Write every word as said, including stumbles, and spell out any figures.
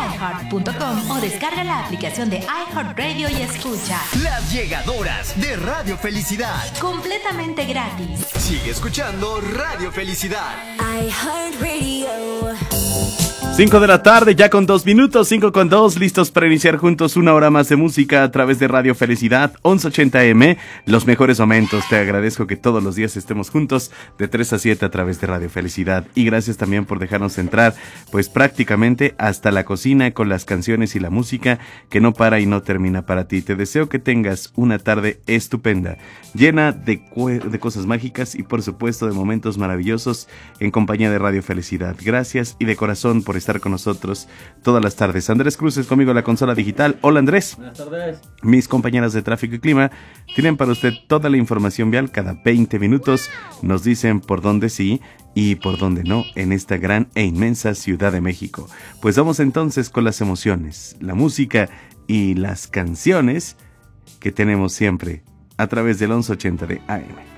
iheart punto com o descarga la aplicación de iHeartRadio y escucha Las Llegadoras de Radio Felicidad. Completamente gratis. Sigue escuchando Radio Felicidad. iHeartRadio. cinco de la tarde, ya con dos minutos, cinco con dos, listos para iniciar juntos una hora más de música a través de Radio Felicidad, once ochenta eme, los mejores momentos. Te agradezco que todos los días estemos juntos de tres a siete a través de Radio Felicidad. Y gracias también por dejarnos entrar, pues prácticamente hasta la cocina con las canciones y la música que no para y no termina para ti. Te deseo que tengas una tarde estupenda, llena de, de cosas mágicas y por supuesto de momentos maravillosos en compañía de Radio Felicidad. Gracias y de corazón por estar con nosotros todas las tardes. Andrés Cruz es conmigo en la consola digital. Hola Andrés. Buenas tardes. Mis compañeras de tráfico y clima tienen para usted toda la información vial. Cada veinte minutos nos dicen por dónde sí y por dónde no en esta gran e inmensa Ciudad de México. Pues vamos entonces con las emociones, la música y las canciones que tenemos siempre a través del once ochenta de A M.